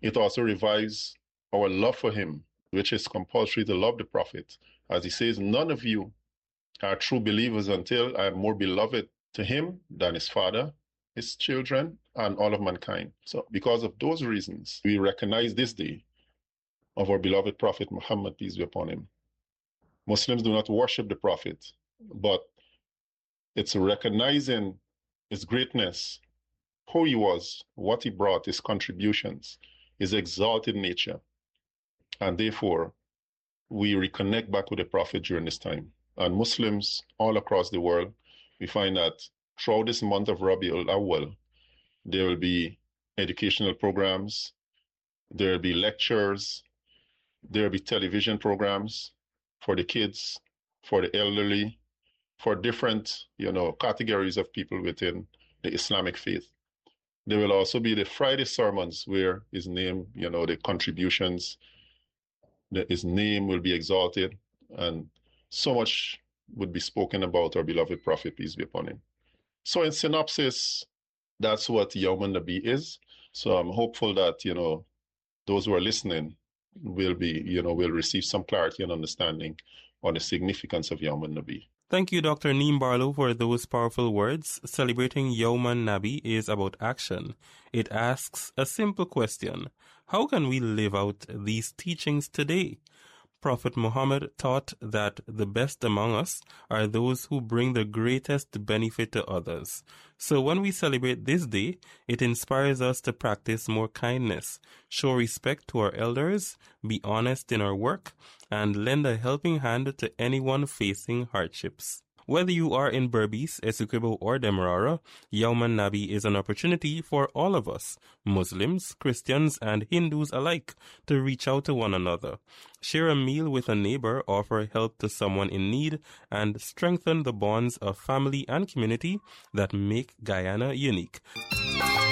It also revives our love for him, which is compulsory to love the Prophet. As he says, none of you are true believers until I am more beloved to him than his father, his children, and all of mankind. So because of those reasons, we recognize this day of our beloved Prophet Muhammad, peace be upon him. Muslims do not worship the Prophet, but it's recognizing his greatness, who he was, what he brought, his contributions, his exalted nature. And therefore, we reconnect back with the Prophet during this time. And Muslims all across the world, we find that throughout this month of Rabiul Awwal, there will be educational programs, there will be lectures, there will be television programs for the kids, for the elderly, for different, categories of people within the Islamic faith. There will also be the Friday sermons where his name, the contributions, his name will be exalted, and so much would be spoken about our beloved Prophet, peace be upon him. So in synopsis, that's what Yawm al-Nabi is. So I'm hopeful that, those who are listening will receive some clarity and understanding on the significance of Yawm al-Nabi. Thank you, Dr. Neem Barlow, for those powerful words. Celebrating Yawm al-Nabi is about action. It asks a simple question. How can we live out these teachings today? Prophet Muhammad taught that the best among us are those who bring the greatest benefit to others. So when we celebrate this day, it inspires us to practice more kindness, show respect to our elders, be honest in our work, and lend a helping hand to anyone facing hardships. Whether you are in Berbice, Essequibo, or Demerara, Yawm al-Nabi is an opportunity for all of us, Muslims, Christians, and Hindus alike, to reach out to one another, share a meal with a neighbor, offer help to someone in need, and strengthen the bonds of family and community that make Guyana unique.